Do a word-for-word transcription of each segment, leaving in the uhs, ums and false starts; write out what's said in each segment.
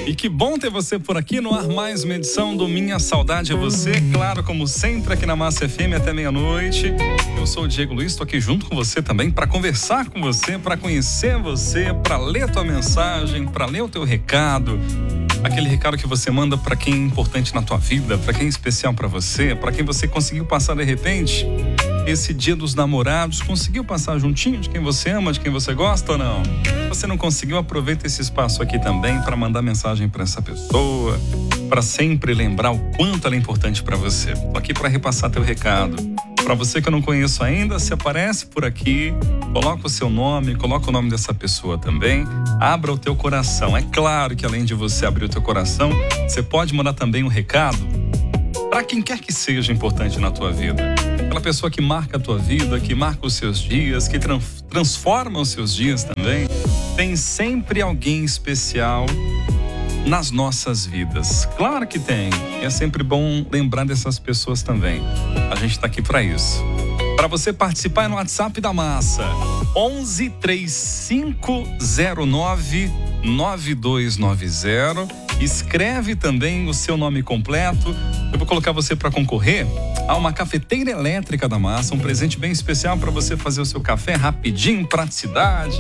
E que bom ter você por aqui no ar, mais uma edição do Minha Saudade é Você. Claro, como sempre, aqui na Massa F M até meia-noite. Eu sou o Diego Luiz, estou aqui junto com você também para conversar com você, para conhecer você, para ler tua mensagem, para ler o teu recado. Aquele recado que você manda para quem é importante na tua vida, para quem é especial para você, para quem você conseguiu passar de repente esse dia dos namorados, conseguiu passar juntinho de quem você ama, de quem você gosta ou não? Você não conseguiu, aproveita esse espaço aqui também para mandar mensagem para essa pessoa, para sempre lembrar o quanto ela é importante para você. Tô aqui para repassar teu recado. Para você que eu não conheço ainda, se aparece por aqui, coloca o seu nome, coloca o nome dessa pessoa também, abra o teu coração. É claro que além de você abrir o teu coração, você pode mandar também um recado para quem quer que seja importante na tua vida. Aquela pessoa que marca a tua vida, que marca os seus dias, que tran- transforma os seus dias também. Tem sempre alguém especial nas nossas vidas. Claro que tem. E é sempre bom lembrar dessas pessoas também. A gente está aqui para isso. Para você participar no WhatsApp da Massa, onze, três cinco zero nove, nove dois nove zero. Escreve também o seu nome completo. Eu vou colocar você para concorrer a uma cafeteira elétrica da Massa, um presente bem especial para você fazer o seu café rapidinho, praticidade.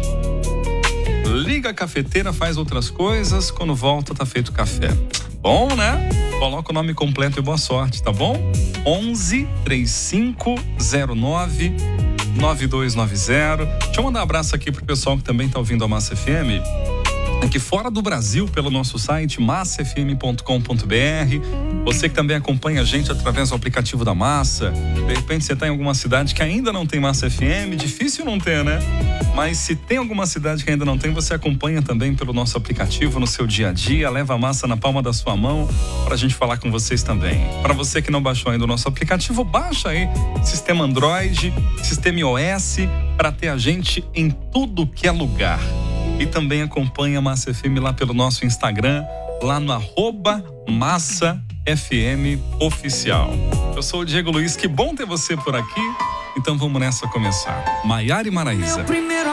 Liga a cafeteira, faz outras coisas, quando volta tá feito o café. Bom, né? Coloca o nome completo e boa sorte, tá bom? onze, três cinco zero nove, nove dois nove zero. Deixa eu mandar um abraço aqui pro pessoal que também tá ouvindo a Massa F M. Aqui fora do Brasil, pelo nosso site massa f m ponto com ponto b r. Você que também acompanha a gente através do aplicativo da Massa. De repente você está em alguma cidade que ainda não tem Massa F M, difícil não ter, né? Mas se tem alguma cidade que ainda não tem, você acompanha também pelo nosso aplicativo no seu dia a dia, leva a Massa na palma da sua mão para a gente falar com vocês também. Para você que não baixou ainda o nosso aplicativo, baixa aí sistema Android, sistema iOS, para ter a gente em tudo que é lugar. E também acompanha a Massa F M lá pelo nosso Instagram, lá no arroba Massa F M Oficial. Eu sou o Diego Luiz, que bom ter você por aqui. Então vamos nessa começar. Maiara e Maraísa. Meu primeiro